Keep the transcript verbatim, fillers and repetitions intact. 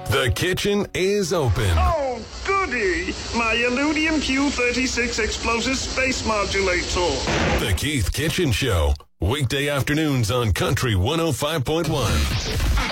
The kitchen is open. Oh, goody! My Illudium Q thirty-six explosive space modulator. The Keith Kitchen Show. Weekday afternoons on Country one oh five point one.